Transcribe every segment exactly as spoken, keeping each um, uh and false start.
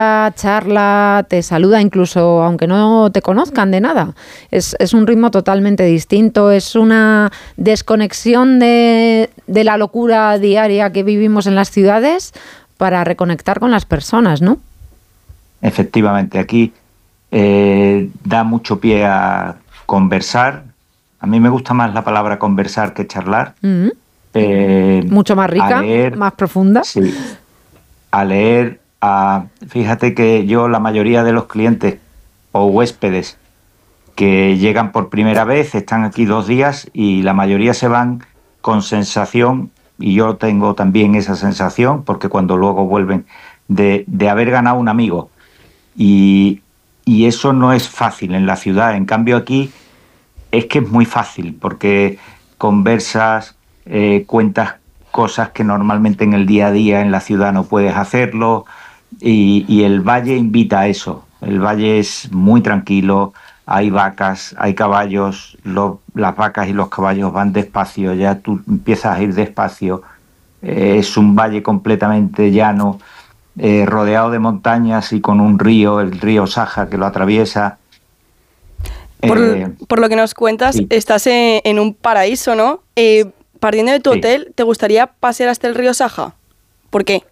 charla, te saluda incluso aunque no te conozcan de nada. Es, es un ritmo totalmente distinto, es una desconexión de, de la locura diaria que vivimos en las ciudades para reconectar con las personas, ¿no? Efectivamente, aquí eh, da mucho pie a conversar. A mí me gusta más la palabra conversar que charlar. Mm-hmm. Eh, Mucho más rica, a leer, más profunda. Sí, a leer, a, fíjate que yo la mayoría de los clientes o huéspedes que llegan por primera vez, están aquí dos días y la mayoría se van con sensación, y yo tengo también esa sensación, porque cuando luego vuelven, de, de haber ganado un amigo. Y, y eso no es fácil en la ciudad. En cambio aquí es que es muy fácil, porque conversas, eh, cuentas cosas que normalmente en el día a día en la ciudad no puedes hacerlo, y, y el valle invita a eso. El valle es muy tranquilo, hay vacas, hay caballos, lo, las vacas y los caballos van despacio, ya tú empiezas a ir despacio, eh, es un valle completamente llano, eh, rodeado de montañas y con un río, el río Saja, que lo atraviesa. Por, eh, por lo que nos cuentas, sí. estás en, en un paraíso, ¿no? Eh, partiendo de tu Sí. hotel, ¿te gustaría pasear hasta el río Saja? ¿Por qué?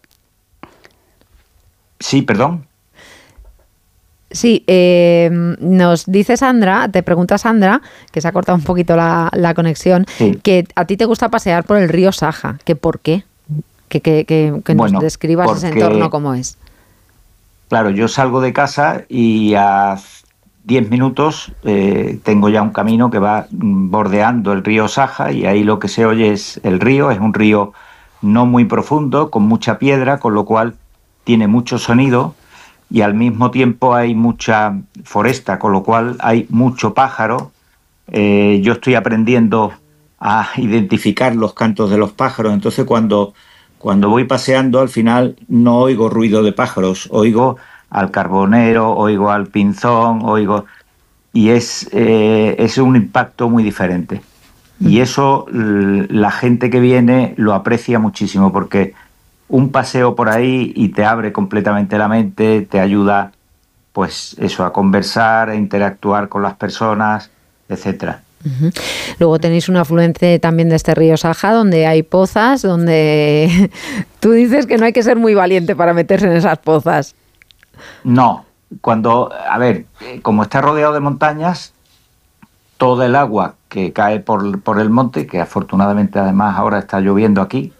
Sí, perdón. Sí, eh, nos dice Sandra, te pregunta Sandra, que se ha cortado un poquito la, la conexión, Sí. que a ti te gusta pasear por el río Saja, que por qué, que, que, que, que Bueno, nos describas ese porque- entorno cómo es. Claro, yo salgo de casa y a diez minutos eh, tengo ya un camino que va mm, bordeando el río Saja, y ahí lo que se oye es el río. Es un río no muy profundo, con mucha piedra, con lo cual tiene mucho sonido, y al mismo tiempo hay mucha foresta, con lo cual hay mucho pájaro. Eh, yo estoy aprendiendo a identificar los cantos de los pájaros, entonces cuando, cuando voy paseando al final no oigo ruido de pájaros, oigo al carbonero, oigo al pinzón, oigo... y es, eh, es un impacto muy diferente. Y eso l- la gente que viene lo aprecia muchísimo, porque un paseo por ahí y te abre completamente la mente, te ayuda, pues eso, a conversar, a interactuar con las personas, etcétera. Uh-huh. Luego tenéis un afluente también de este río Saja, donde hay pozas, donde tú dices que no hay que ser muy valiente para meterse en esas pozas. No, cuando, a ver, eh, como está rodeado de montañas, todo el agua que cae por, por el monte, que afortunadamente además ahora está lloviendo aquí,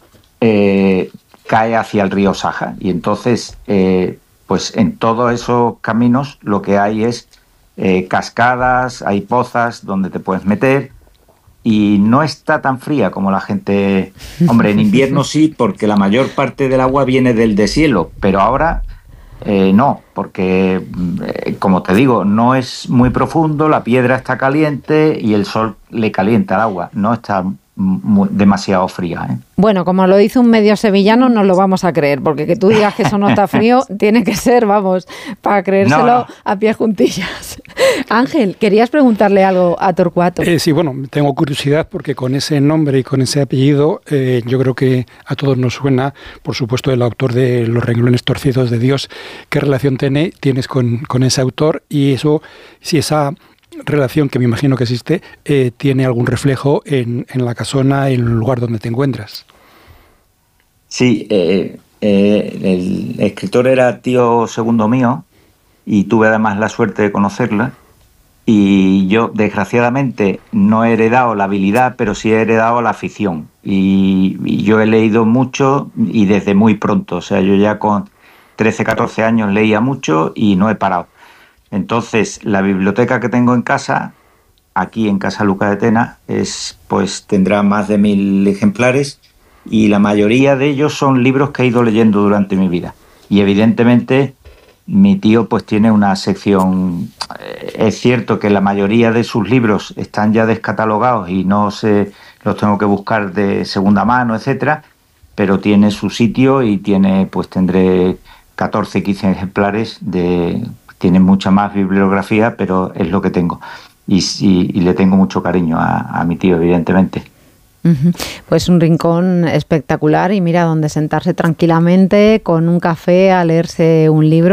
eh, cae hacia el río Saja. Y entonces, eh, pues en todos esos caminos lo que hay es eh, cascadas, hay pozas donde te puedes meter, y no está tan fría como la gente... Hombre, en invierno sí, porque la mayor parte del agua viene del deshielo, pero ahora... Eh, no, porque, eh, como te digo, no es muy profundo, la piedra está caliente y el sol le calienta el agua, no está muy, demasiado fría, ¿eh? Bueno, como lo dice un medio sevillano, no lo vamos a creer, porque que tú digas que eso no está frío, tiene que ser, vamos, para creérselo No, no. a pie juntillas. Ángel, querías preguntarle algo a Torcuato. Eh, sí, bueno, tengo curiosidad porque con ese nombre y con ese apellido eh, yo creo que a todos nos suena, por supuesto, el autor de Los renglones torcidos de Dios. ¿Qué relación tiene, tienes con, con ese autor? Y eso, si esa relación, que me imagino que existe, eh, tiene algún reflejo en, en la casona, en el lugar donde te encuentras. Sí, eh, eh, el escritor era tío segundo mío y tuve además la suerte de conocerla. Y yo, desgraciadamente, no he heredado la habilidad, pero sí he heredado la afición. Y, y yo he leído mucho y desde muy pronto. O sea, yo ya con trece, catorce años leía mucho y no he parado. Entonces, la biblioteca que tengo en casa, aquí en Casa Luca de Tena, es, pues tendrá más de mil ejemplares, y la mayoría de ellos son libros que he ido leyendo durante mi vida. Y evidentemente mi tío pues tiene una sección, eh, es cierto que la mayoría de sus libros están ya descatalogados y no se los tengo que buscar de segunda mano, etcétera, pero tiene su sitio y tiene, pues tendré catorce, quince ejemplares de... Tiene mucha más bibliografía, pero es lo que tengo. Y, y, y le tengo mucho cariño a, a mi tío, evidentemente. Uh-huh. Pues un rincón espectacular y mira, donde sentarse tranquilamente con un café a leerse un libro.